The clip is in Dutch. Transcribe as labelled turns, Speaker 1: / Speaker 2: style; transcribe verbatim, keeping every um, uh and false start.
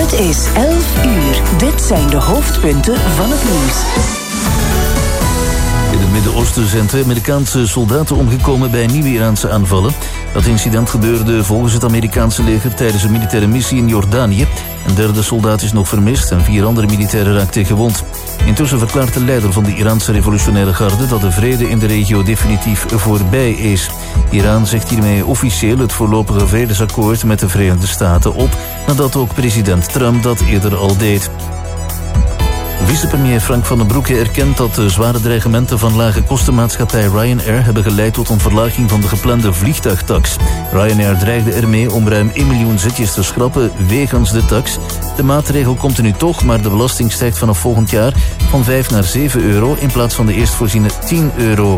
Speaker 1: Het is elf uur. Dit zijn de hoofdpunten van het nieuws.
Speaker 2: In het Midden-Oosten zijn twee Amerikaanse soldaten omgekomen bij nieuwe Iraanse aanvallen. Dat incident gebeurde volgens het Amerikaanse leger tijdens een militaire missie in Jordanië. Een derde soldaat is nog vermist en vier andere militairen raakten gewond. Intussen verklaart de leider van de Iraanse revolutionaire garde dat de vrede in de regio definitief voorbij is. Iran zegt hiermee officieel het voorlopige vredesakkoord met de Verenigde Staten op, nadat ook president Trump dat eerder al deed. Vicepremier Frank van den Broeke erkent dat de zware dreigementen van lage kostenmaatschappij Ryanair hebben geleid tot een verlaging van de geplande vliegtuigtax. Ryanair dreigde ermee om ruim één miljoen zetjes te schrappen wegens de tax. De maatregel komt er nu toch, maar de belasting stijgt vanaf volgend jaar van vijf naar zeven euro in plaats van de eerst voorziene tien euro.